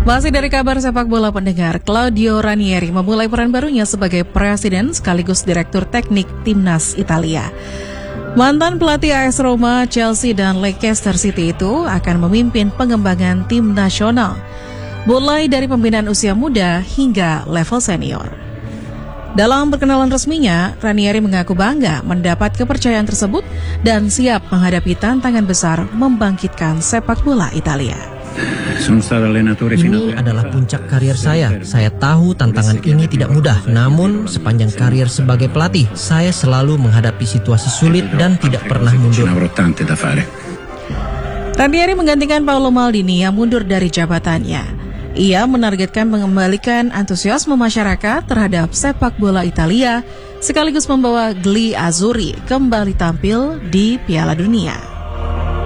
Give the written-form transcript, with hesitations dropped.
Masih dari kabar sepak bola pendengar, Claudio Ranieri memulai peran barunya sebagai presiden sekaligus direktur teknik timnas Italia. Mantan pelatih AS Roma, Chelsea, dan Leicester City itu akan memimpin pengembangan tim nasional, mulai dari pembinaan usia muda hingga level senior. Dalam perkenalan resminya, Ranieri mengaku bangga mendapat kepercayaan tersebut dan siap menghadapi tantangan besar membangkitkan sepak bola Italia. Ini adalah puncak karier saya. Saya tahu tantangan ini tidak mudah, namun sepanjang karier sebagai pelatih, saya selalu menghadapi situasi sulit dan tidak pernah mundur. Ranieri menggantikan Paolo Maldini yang mundur dari jabatannya. Ia menargetkan mengembalikan antusiasme masyarakat terhadap sepak bola Italia, sekaligus membawa Gli Azzurri kembali tampil di Piala Dunia.